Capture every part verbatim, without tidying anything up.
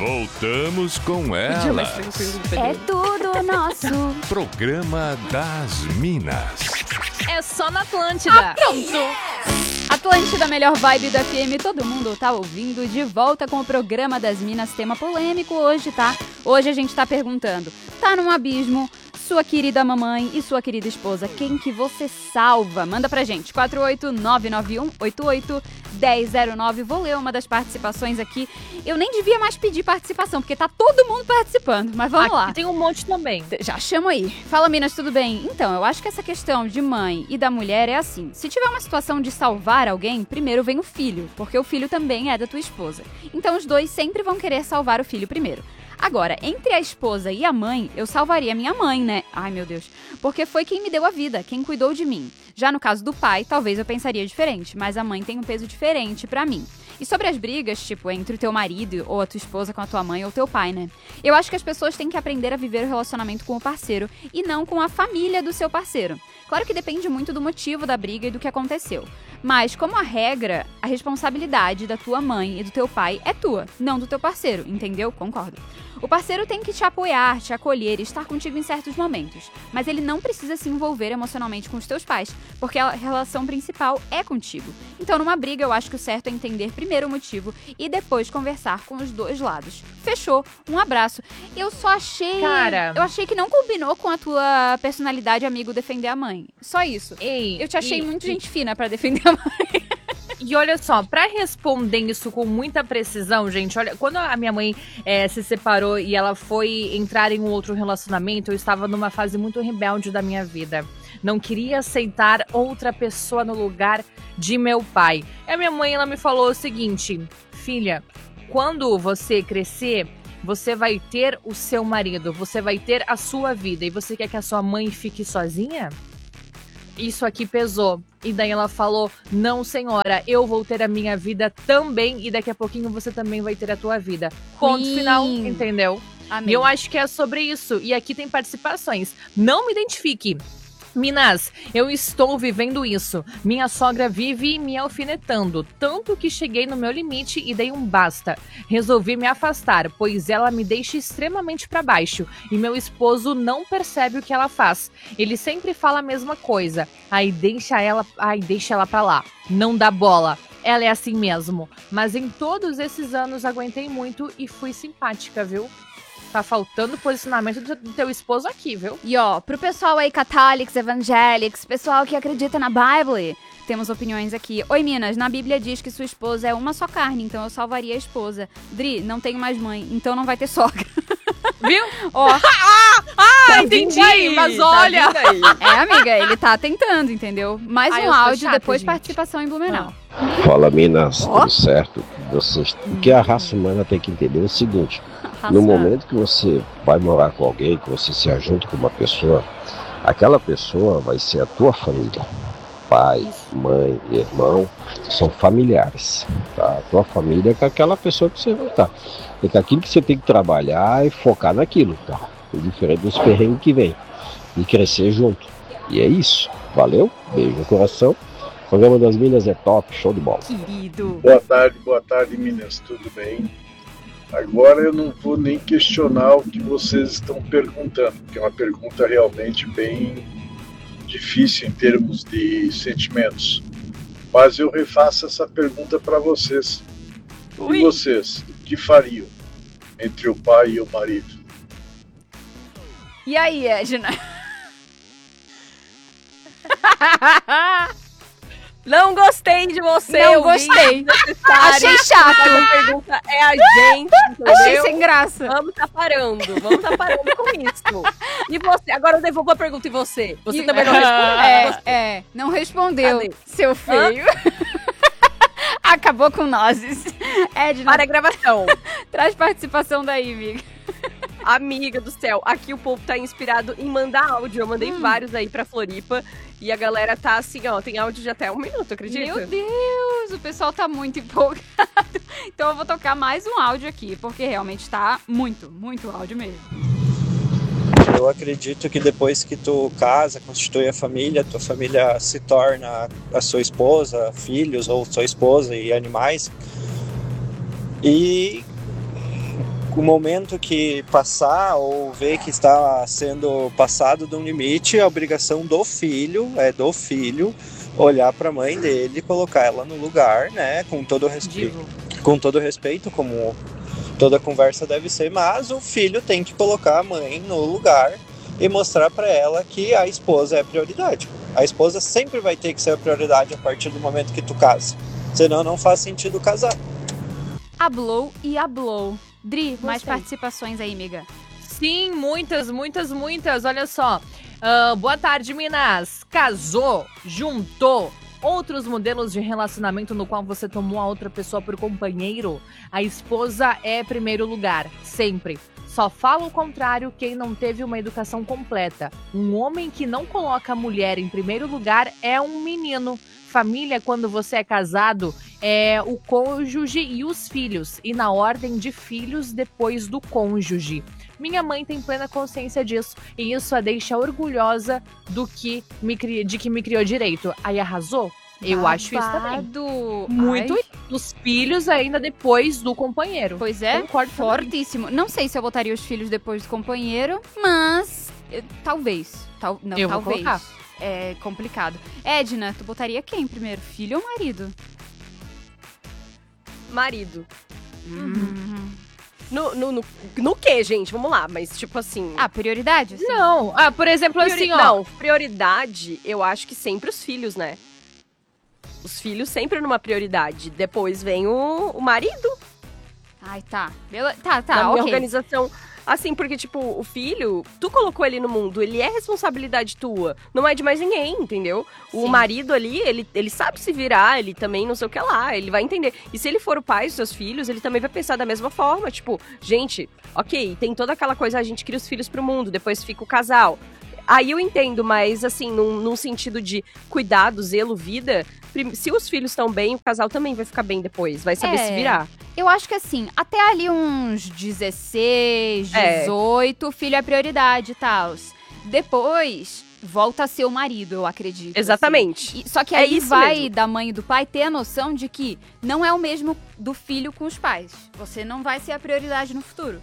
Voltamos com elas. É tudo nosso. Programa das Minas. É só na Atlântida. Ah, pronto. Atlântida, melhor vibe do F M, todo mundo tá ouvindo, de volta com o Programa das Minas, tema polêmico hoje, tá? Hoje a gente tá perguntando, tá num abismo, sua querida mamãe e sua querida esposa, quem que você salva? Manda pra gente, quatro oito nove nove um oito oito um zero zero nove, vou ler uma das participações aqui. Eu nem devia mais pedir participação, porque tá todo mundo participando, mas vamos aqui lá. Tem um monte também. Já chamo aí. Fala, Minas, tudo bem? Então, eu acho que essa questão de mãe e da mulher é assim. Se tiver uma situação de salvar alguém, primeiro vem o filho, porque o filho também é da tua esposa. Então, os dois sempre vão querer salvar o filho primeiro. Agora, entre a esposa e a mãe, eu salvaria minha mãe, né? Ai, meu Deus. Porque foi quem me deu a vida, quem cuidou de mim. Já no caso do pai, talvez eu pensaria diferente, mas a mãe tem um peso diferente pra mim. E sobre as brigas, tipo, entre o teu marido ou a tua esposa com a tua mãe ou teu pai, né? Eu acho que as pessoas têm que aprender a viver o relacionamento com o parceiro e não com a família do seu parceiro. Claro que depende muito do motivo da briga e do que aconteceu. Mas, como a regra, a responsabilidade da tua mãe e do teu pai é tua, não do teu parceiro, entendeu? Concordo. O parceiro tem que te apoiar, te acolher e estar contigo em certos momentos, mas ele não precisa se envolver emocionalmente com os teus pais, porque a relação principal é contigo. Então, numa briga, eu acho que o certo é entender primeiro o motivo e depois conversar com os dois lados. Fechou? Um abraço. Eu só achei... Cara... Eu achei que não combinou com a tua personalidade, amigo, defender a mãe. Só isso. Ei, eu te achei e, muito e... gente fina pra defender a mãe. E olha só, pra responder isso com muita precisão, gente, olha, quando a minha mãe é, se separou e ela foi entrar em um outro relacionamento, eu estava numa fase muito rebelde da minha vida. Não queria aceitar outra pessoa no lugar de meu pai. E a minha mãe, ela me falou o seguinte: filha, quando você crescer, você vai ter o seu marido, você vai ter a sua vida, e você quer que a sua mãe fique sozinha? Isso aqui pesou. E daí ela falou, não senhora, eu vou ter a minha vida também e daqui a pouquinho você também vai ter a tua vida. Ponto Sim. final, entendeu? Amém. E eu acho que é sobre isso. E aqui tem participações. Não me identifique. Minas, eu estou vivendo isso. Minha sogra vive me alfinetando, tanto que cheguei no meu limite e dei um basta. Resolvi me afastar, pois ela me deixa extremamente para baixo e meu esposo não percebe o que ela faz. Ele sempre fala a mesma coisa. Aí deixa ela, ai, deixa ela pra lá. Não dá bola. Ela é assim mesmo. Mas em todos esses anos aguentei muito e fui simpática, viu? Tá faltando posicionamento do teu esposo aqui, viu? E ó, pro pessoal aí, católicos, evangélicos, pessoal que acredita na Bíblia, temos opiniões aqui. Oi, Minas, na Bíblia diz que sua esposa é uma só carne, então eu salvaria a esposa. Dri, não tenho mais mãe, então não vai ter sogra. Viu? Ó. ah, ah tá entendi, aí, mas olha. Tá é, amiga, ele tá tentando, entendeu? Mais Ai, um áudio, chata, depois gente. Participação em Blumenau. Ah. Fala, Minas, Ó. tudo certo? Vocês... O que a raça humana tem que entender é o seguinte: Raça. no momento que você vai morar com alguém, que você se ajunta com uma pessoa, aquela pessoa vai ser a tua família. Pai, mãe, irmão, são familiares, tá? A tua família é com aquela pessoa que você vai estar. É com aquilo que você tem que trabalhar e focar naquilo, tá? É diferente dos perrengues que vem. E crescer junto. E é isso. Valeu? Beijo no coração. O programa das Minas é top, show de bola. Querido. Boa tarde, boa tarde, Minas, tudo bem? Agora eu não vou nem questionar o que vocês estão perguntando, porque é uma pergunta realmente bem difícil em termos de sentimentos. Mas eu refaço essa pergunta para vocês. Ui. E vocês, o que fariam entre o pai e o marido? E aí, Edna? Não gostei de você. Não ouvinte gostei. necessário. Achei chato. A pergunta é a gente, entendeu? Achei sem graça. Vamos tá parando. Vamos tá parando com isso. E você? Agora eu devolvo a pergunta e você? Você E- também não respondeu? É, Você- é, não respondeu, Cadê? seu feio. Acabou com nozes. Edna, Para a gravação. traz participação daí, amiga. Amiga do céu, aqui o povo tá inspirado em mandar áudio. Eu mandei Hum. vários aí pra Floripa. E a galera tá assim, ó, tem áudio de até um minuto, acredita? Meu Deus, o pessoal tá muito empolgado. Então eu vou tocar mais um áudio aqui, porque realmente tá muito, muito áudio mesmo. Eu acredito que depois que tu casa, constitui a família, tua família se torna a sua esposa, filhos ou sua esposa e animais. E o momento que passar ou ver que está sendo passado de um limite, a obrigação do filho, é do filho, olhar para a mãe dele e colocar ela no lugar, né, com todo respeito, com todo respeito, como toda conversa deve ser, mas o filho tem que colocar a mãe no lugar e mostrar para ela que a esposa é a prioridade. A esposa sempre vai ter que ser a prioridade a partir do momento que tu casa, senão não faz sentido casar. Hablou e hablou. Dri, Gostei. mais participações aí, amiga. Sim, muitas, muitas, muitas. Olha só. Uh, boa tarde, Minas. Casou, juntou. Outros modelos de relacionamento no qual você tomou a outra pessoa por companheiro. A esposa é primeiro lugar, sempre. Só fala o contrário quem não teve uma educação completa. Um homem que não coloca a mulher em primeiro lugar é um menino. Família, quando você é casado, é o cônjuge e os filhos. E na ordem de filhos, depois do cônjuge. Minha mãe tem plena consciência disso. E isso a deixa orgulhosa do que me cri... de que me criou direito. Aí arrasou? Eu Babado. acho isso também. Ai. Muito. Os filhos ainda depois do companheiro. Pois é, Concordo fortíssimo. Não sei se eu botaria os filhos depois do companheiro, mas eh, talvez. Tal, não, Eu vou talvez. colocar. É complicado. Edna, tu botaria quem primeiro? Filho ou marido? Marido. Uhum. No, no, no, no que, gente? Vamos lá, mas tipo assim... Ah, prioridade? Assim. Não. Ah, por exemplo, priori- assim, ó. Não, prioridade, eu acho que sempre os filhos, né? Os filhos sempre numa prioridade. Depois vem o, o marido. Ai, tá. Bela... Tá, tá, na minha ok. organização. Assim, porque, tipo, o filho, tu colocou ele no mundo, ele é responsabilidade tua. Não é de mais ninguém, entendeu? O Sim. marido ali, ele, ele sabe se virar, ele também não sei o que lá, ele vai entender. E se ele for o pai dos seus filhos, ele também vai pensar da mesma forma. Tipo, gente, ok, tem toda aquela coisa, a gente cria os filhos pro mundo, depois fica o casal. Aí eu entendo, mas assim, num, num sentido de cuidado, zelo, vida, prim- se os filhos estão bem, o casal também vai ficar bem depois, vai saber É. se virar. Eu acho que assim, até ali uns dezesseis, É. dezoito, o filho é prioridade e tal. Depois, volta a ser o marido, eu acredito. Exatamente. assim. E- só que É aí isso vai mesmo. da mãe e do pai ter a noção de que não é o mesmo do filho com os pais. Você não vai ser a prioridade no futuro.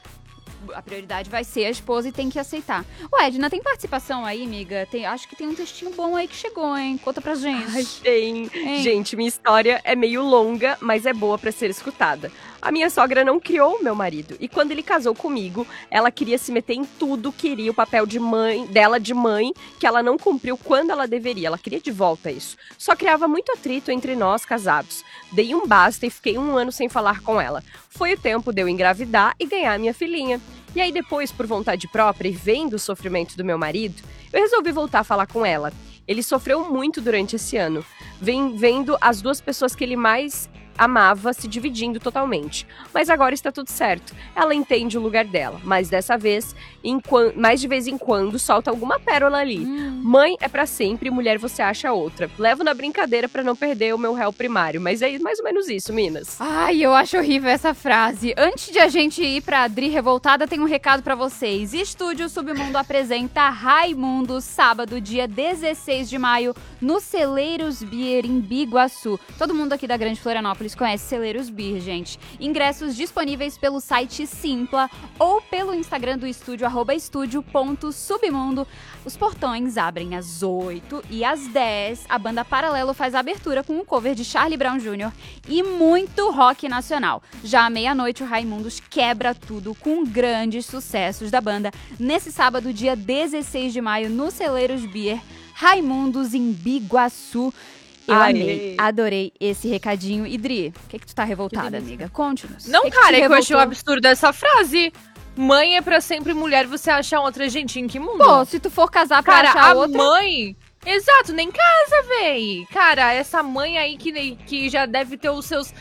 A prioridade vai ser a esposa e tem que aceitar. Ô, Edna, tem participação aí, amiga? Tem, acho que tem um textinho bom aí que chegou, hein? Conta pra gente. Ai, tem. Hein? Gente, minha história é meio longa, mas é boa pra ser escutada. A minha sogra não criou meu marido. E quando ele casou comigo, ela queria se meter em tudo, queria o papel de mãe, dela de mãe, que ela não cumpriu quando ela deveria. Ela queria de volta isso. Só criava muito atrito entre nós casados. Dei um basta e fiquei um ano sem falar com ela. Foi o tempo de eu engravidar e ganhar minha filhinha. E aí depois, por vontade própria e vendo o sofrimento do meu marido, eu resolvi voltar a falar com ela. Ele sofreu muito durante esse ano, vem vendo as duas pessoas que ele mais amava se dividindo totalmente. Mas agora está tudo certo. Ela entende o lugar dela, mas dessa vez, em quan- mais de vez em quando, solta alguma pérola ali. Hum. Mãe é pra sempre, mulher você acha outra. Levo na brincadeira pra não perder o meu réu primário, mas é mais ou menos isso, Minas. Ai, eu acho horrível essa frase. Antes de a gente ir pra Adri Revoltada, tem um recado pra vocês. Estúdio Submundo apresenta Raimundo, sábado, dia dezesseis de maio, no Celeiros Beer, em Biguaçu. Todo mundo aqui da Grande Florianópolis conhece Celeiros Beer, gente. Ingressos disponíveis pelo site Simpla ou pelo Instagram do estúdio, arroba estúdio.submundo. Os portões abrem às oito e às dez. A banda Paralelo faz a abertura com um cover de Charlie Brown Júnior e muito rock nacional. Já à meia-noite, o Raimundos quebra tudo com grandes sucessos da banda. Nesse sábado, dia dezesseis de maio, no Celeiros Beer, Raimundos em Biguaçu. Eu Aê. amei, adorei esse recadinho. Idri, o que que tu tá revoltada, delícia. amiga? Conte-nos. Não, Que que cara, te é que eu achei um revoltou? absurdo essa frase. Mãe é pra sempre, mulher você acha outra. Gente, em que mundo? Pô, se tu for casar pra Cara, achar a outra... mãe... Exato, nem casa, véi. Cara, essa mãe aí que, que já deve ter os seus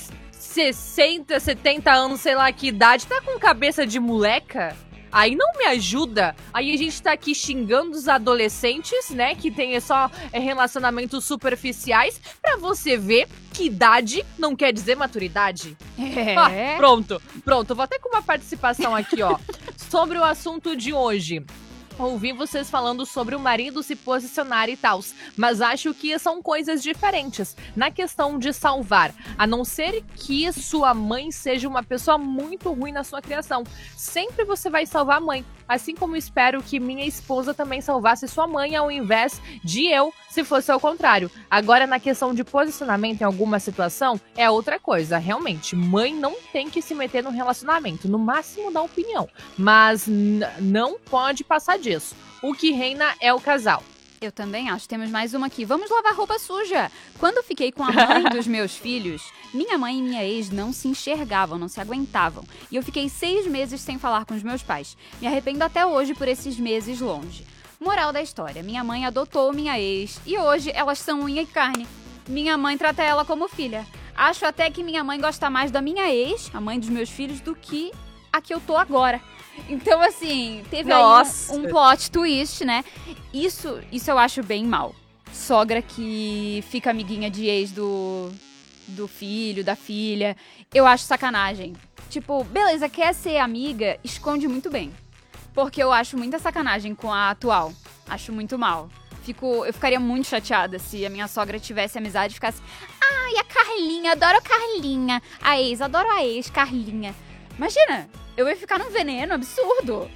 sessenta, setenta anos, sei lá que idade, tá com cabeça de moleca? Aí não me ajuda. Aí a gente tá aqui xingando os adolescentes, né? Que tem só é, relacionamentos superficiais. Pra você ver que idade não quer dizer maturidade. É. Ah, pronto, pronto. Vou até com uma participação aqui, ó. Sobre o assunto de hoje. Ouvi vocês falando sobre o marido se posicionar e tal, mas acho que são coisas diferentes. Na questão de salvar, a não ser que sua mãe seja uma pessoa muito ruim na sua criação, sempre você vai salvar a mãe. Assim como espero que minha esposa também salvasse sua mãe ao invés de eu, se fosse ao contrário. Agora, na questão de posicionamento em alguma situação, é outra coisa. Realmente, mãe não tem que se meter no relacionamento, no máximo dar opinião, mas n- não pode passar disso. O que reina é o casal. Eu também acho. Temos mais uma aqui. Vamos lavar roupa suja. Quando eu fiquei com a mãe dos meus filhos, minha mãe e minha ex não se enxergavam, não se aguentavam. E eu fiquei seis meses sem falar com os meus pais. Me arrependo até hoje por esses meses longe. Moral da história. Minha mãe adotou minha ex e hoje elas são unha e carne. Minha mãe trata ela como filha. Acho até que minha mãe gosta mais da minha ex, a mãe dos meus filhos, do que a que eu tô agora. Então, assim, teve Nossa. aí um, um plot twist, né? Isso, isso eu acho bem mal. Sogra que fica amiguinha de ex do, do filho, da filha. Eu acho sacanagem. Tipo, beleza, quer ser amiga, esconde muito bem. Porque eu acho muita sacanagem com a atual. Acho muito mal. Fico, eu ficaria muito chateada se a minha sogra tivesse amizade e ficasse... Ai, a Carlinha, adoro a Carlinha. A ex, adoro a ex, Carlinha. Imagina... Eu ia ficar num veneno absurdo.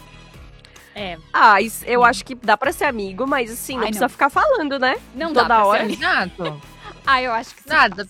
É. Ah, isso- eu acho que dá pra ser amigo, mas assim, não Ai, precisa não. ficar falando, né? Não dá Toda pra ser hora. amigo. Exato. Ah, eu acho que sim. Nada.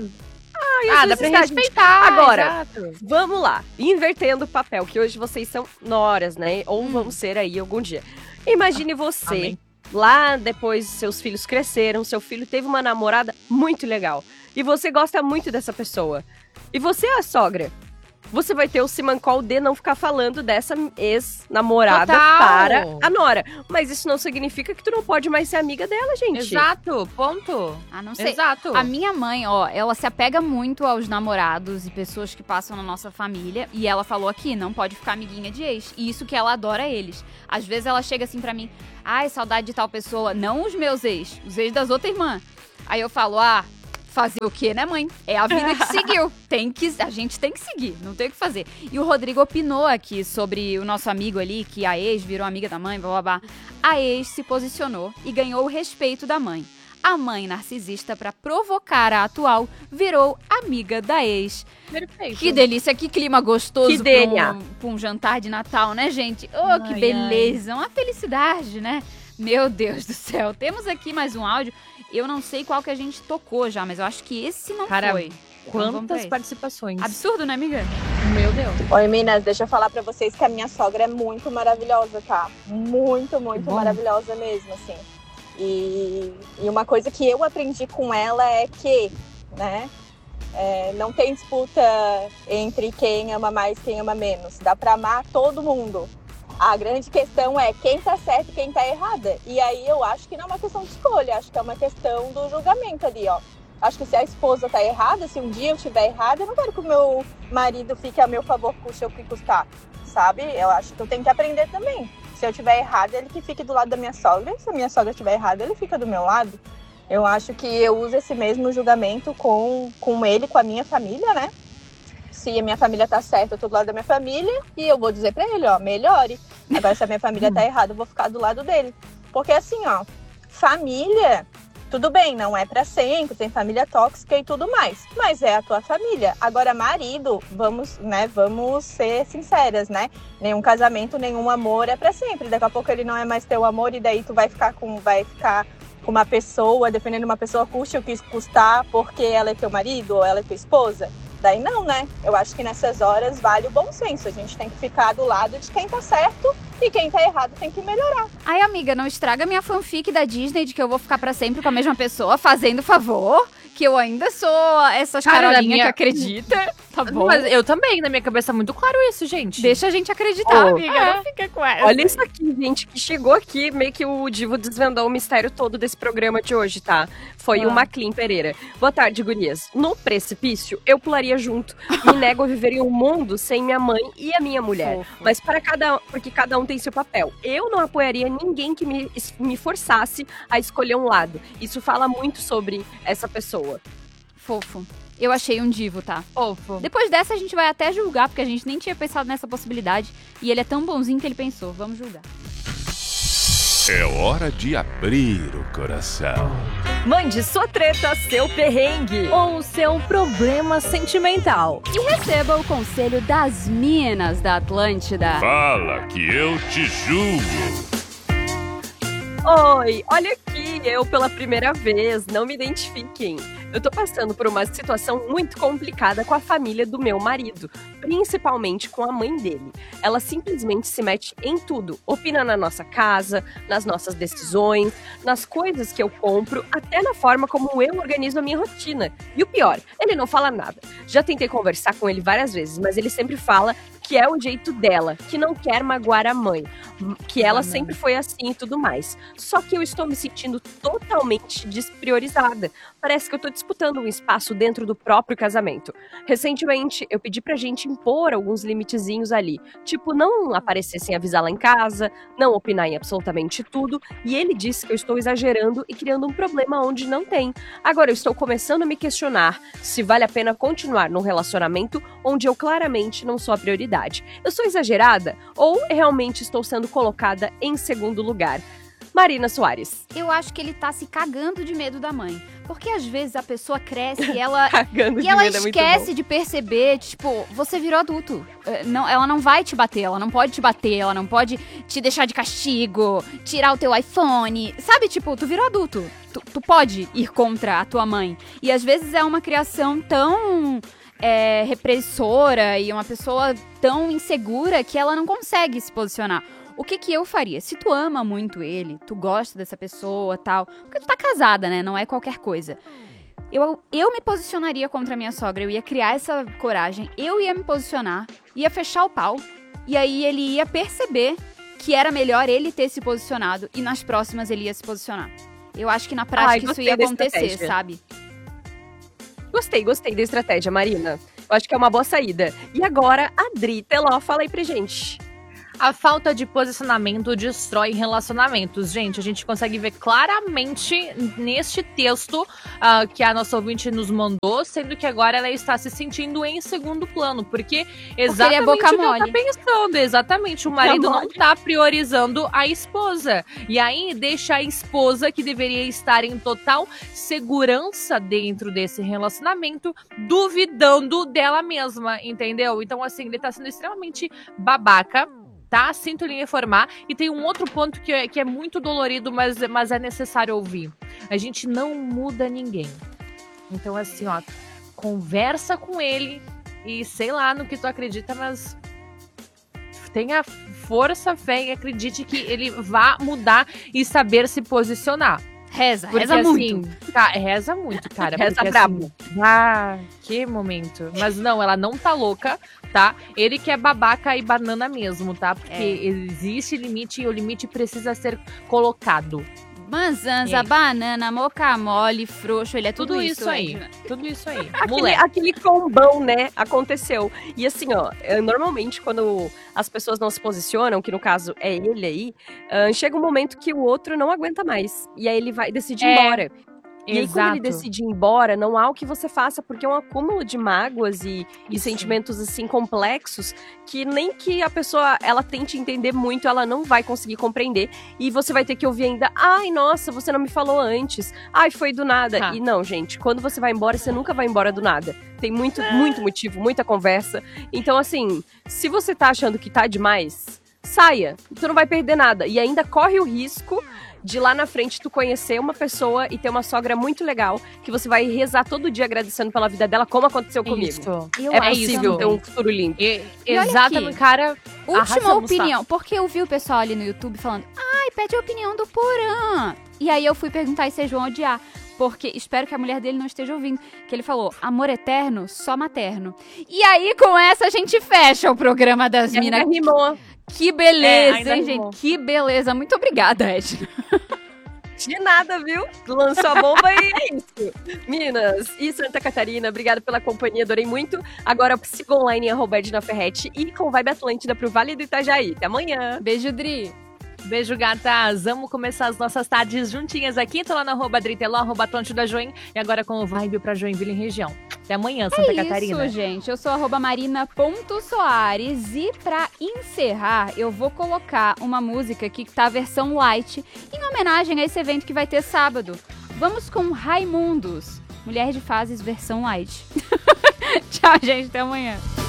Ai, Ah, às dá vezes pra tá, gente. respeitar. Agora, exato. Vamos lá, invertendo o papel, que hoje vocês são noras, né? Ou Hum. vão ser aí algum dia. Imagine você, Amém. lá depois seus filhos cresceram, seu filho teve uma namorada muito legal. E você gosta muito dessa pessoa. E você é a sogra. Você vai ter o simancol de não ficar falando dessa ex-namorada Total. para a nora. Mas isso não significa que tu não pode mais ser amiga dela, gente. Exato, ponto. Ah, não sei. Exato. A minha mãe, ó, ela se apega muito aos namorados e pessoas que passam na nossa família. E ela falou aqui, não pode ficar amiguinha de ex. E isso que ela adora eles. Às vezes ela chega assim pra mim, ai, saudade de tal pessoa. Não os meus ex, os ex das outras irmãs. Aí eu falo, ah, fazer o quê, né, mãe? É a vida que seguiu. Tem que, a gente tem que seguir, não tem o que fazer. E o Rodrigo opinou aqui sobre o nosso amigo ali, que a ex virou amiga da mãe, blá blá blá. A ex se posicionou e ganhou o respeito da mãe. A mãe narcisista, pra provocar a atual, virou amiga da ex. Perfeito. Que delícia, que clima gostoso Que pra delha. um, pra um jantar de Natal, né, gente? Oh, que Ai, beleza, uma felicidade, né? Meu Deus do céu. Temos aqui mais um áudio. Eu não sei qual que a gente tocou já, mas eu acho que esse não Cara, foi. Então vamos pra Quantas esse. participações. Absurdo, né, amiga? Meu Deus. Oi, Minas, deixa eu falar pra vocês que a minha sogra é muito maravilhosa, tá? Muito, muito bom. maravilhosa mesmo, assim. E, e uma coisa que eu aprendi com ela é que, né, é, não tem disputa entre quem ama mais e quem ama menos. Dá pra amar todo mundo. A grande questão é quem tá certo e quem tá errada. E aí eu acho que não é uma questão de escolha, acho que é uma questão do julgamento ali, ó. Acho que se a esposa tá errada, se um dia eu estiver errada, eu não quero que o meu marido fique a meu favor, custe o que custar, sabe? Eu acho que eu tenho que aprender também. Se eu estiver errada, ele que fique do lado da minha sogra. Se a minha sogra estiver errada, ele fica do meu lado. Eu acho que eu uso esse mesmo julgamento com, com ele, com a minha família, né? Se a minha família tá certa, eu tô do lado da minha família e eu vou dizer pra ele, ó, melhore. Agora, se a minha família tá errada, eu vou ficar do lado dele. Porque assim, ó, família, tudo bem, não é pra sempre, tem família tóxica e tudo mais, mas é a tua família. Agora, marido, vamos, né, vamos ser sinceras, né? Nenhum casamento, nenhum amor é pra sempre. Daqui a pouco ele não é mais teu amor e daí tu vai ficar com, vai ficar com uma pessoa, defendendo uma pessoa, custe o que custar porque ela é teu marido ou ela é tua esposa. Daí não, né? Eu acho que nessas horas vale o bom senso. A gente tem que ficar do lado de quem tá certo e quem tá errado tem que melhorar. Ai, amiga, não estraga minha fanfic da Disney de que eu vou ficar pra sempre com a mesma pessoa, fazendo favor. Que eu ainda sou essas Cara, carolinhas na minha- que acredita. Tá bom? Mas eu também, na minha cabeça, é muito claro isso, gente. Deixa a gente acreditar, Oh. amiga. É. Não fica com essa. Olha isso aqui, gente, que chegou aqui, meio que o Divo desvendou o mistério todo desse programa de hoje, tá? Foi Ah. o Maclean Pereira. Boa tarde, gurias. No precipício, eu pularia junto. Me nego a viver em um mundo sem minha mãe e a minha mulher. Fofo. Mas para cada porque cada um tem seu papel. Eu não apoiaria ninguém que me, me forçasse a escolher um lado. Isso fala muito sobre essa pessoa. Fofo. Eu achei um divo, tá? Fofo. Depois dessa, a gente vai até julgar, porque a gente nem tinha pensado nessa possibilidade. E ele é tão bonzinho que ele pensou. Vamos julgar. É hora de abrir o coração. Mande sua treta, seu perrengue. Ou seu problema sentimental. E receba o conselho das minas da Atlântida. Fala que eu te julgo. Oi, olha aqui, eu pela primeira vez, não me identifiquem. Eu tô passando por uma situação muito complicada com a família do meu marido, principalmente com a mãe dele. Ela simplesmente se mete em tudo, opina na nossa casa, nas nossas decisões, nas coisas que eu compro, até na forma como eu organizo a minha rotina. E o pior, ele não fala nada. Já tentei conversar com ele várias vezes, mas ele sempre fala que é o jeito dela, que não quer magoar a mãe, que ela sempre foi assim e tudo mais. Só que eu estou me sentindo totalmente despriorizada. Parece que eu tô disputando um espaço dentro do próprio casamento. Recentemente, eu pedi pra gente impor alguns limitezinhos ali, tipo não aparecer sem avisar lá em casa, não opinar em absolutamente tudo, e ele disse que eu estou exagerando e criando um problema onde não tem. Agora eu estou começando a me questionar se vale a pena continuar num relacionamento onde eu claramente não sou a prioridade. Eu sou exagerada ou realmente estou sendo colocada em segundo lugar? Marina Soares. Eu acho que ele tá se cagando de medo da mãe. Porque às vezes a pessoa cresce e ela, Cagando e de ela medo é muito esquece bom. de perceber, tipo, você virou adulto. Eh, Não, ela não vai te bater, ela não pode te bater, ela não pode te deixar de castigo, tirar o teu iPhone. Sabe, tipo, tu virou adulto. Tu, tu pode ir contra a tua mãe. E às vezes é uma criação tão é, repressora e uma pessoa tão insegura que ela não consegue se posicionar. O que que eu faria? Se tu ama muito ele, tu gosta dessa pessoa, tal, porque tu tá casada, né? Não é qualquer coisa. Eu, eu me posicionaria contra a minha sogra, eu ia criar essa coragem, eu ia me posicionar, ia fechar o pau, e aí ele ia perceber que era melhor ele ter se posicionado, e nas próximas ele ia se posicionar. Eu acho que na prática Ai, isso gostei ia da acontecer, estratégia. sabe? Gostei, gostei da estratégia, Marina. Eu acho que é uma boa saída. E agora, a Dri Teló, fala aí pra gente. A falta de posicionamento destrói relacionamentos. Gente, a gente consegue ver claramente neste texto uh, que a nossa ouvinte nos mandou, sendo que agora ela está se sentindo em segundo plano, porque exatamente ele é boca o que ela tá mole. pensando, exatamente, o marido Boca não mole. tá priorizando a esposa, e aí deixa a esposa, que deveria estar em total segurança dentro desse relacionamento, duvidando dela mesma, entendeu? Então assim, ele tá sendo extremamente babaca, tá? Sinto lhe informar. E tem um outro ponto que é, que é muito dolorido, mas, mas é necessário ouvir. A gente não muda ninguém. Então, assim, ó, conversa com ele e sei lá no que tu acredita, mas tenha força, fé e acredite que ele vá mudar e saber se posicionar. Reza, Porque, reza assim, muito. Tá, reza muito, cara. Reza porque, brabo. assim, ah, que momento. Mas não, ela não tá louca, tá? Ele que é babaca e banana mesmo, tá? Porque É. existe limite e o limite precisa ser colocado. Manzanza, É. banana, moca mole, frouxo, ele é tudo, Tudo, isso aí. Edna. Tudo isso aí. Aquele, Moleque. aquele combão, né, aconteceu. E assim, ó, é, normalmente quando as pessoas não se posicionam, que no caso é ele aí, ah, chega um momento que o outro não aguenta mais. E aí ele vai decidir ir É. embora. E aí, quando ele Exato. decide ir embora, não há o que você faça, porque é um acúmulo de mágoas e, e Isso. sentimentos, assim, complexos, que nem que a pessoa, ela tente entender muito, ela não vai conseguir compreender. E você vai ter que ouvir ainda, ai, nossa, você não me falou antes. Ai, foi do nada. Ah. E não, gente, quando você vai embora, você nunca vai embora do nada. Tem muito, muito motivo, muita conversa. Então, assim, se você tá achando que tá demais, saia. Tu não vai perder nada. E ainda corre o risco de lá na frente tu conhecer uma pessoa e ter uma sogra muito legal, que você vai rezar todo dia agradecendo pela vida dela, como aconteceu comigo. Isso. Eu É É acho possível isso. ter um futuro lindo. E- E olha exatamente, aqui. cara. Última arrasamos, tá? opinião, porque eu vi o pessoal ali no YouTube falando, ai, pede a opinião do Porã. E aí eu fui perguntar se vocês vão odiar. Porque espero que a mulher dele não esteja ouvindo. Que ele falou, amor eterno, só materno. E aí, com essa, a gente fecha o programa das E ainda minas. rimou. Que É, beleza, ainda hein, rimou. gente? Que beleza. Muito obrigada, Edna. De nada, viu? Lançou a bomba e é isso. Minas e Santa Catarina, obrigada pela companhia, adorei muito. Agora siga online em arroba Edna Ferretti e com Vibe Atlântida pro Vale do Itajaí. Até amanhã. Beijo, Dri. Beijo, gatas. Vamos começar as nossas tardes juntinhas aqui. Tô lá no arroba Driteló, arroba Atlântida Join. E agora com o Vibe pra Joinville em região. Até amanhã, Santa é Catarina. Isso, gente. Eu sou arroba marina.soares e pra encerrar, eu vou colocar uma música aqui que tá a versão light, em homenagem a esse evento que vai ter sábado. Vamos com Raimundos, Mulher de Fases versão light. Tchau, gente. Até amanhã.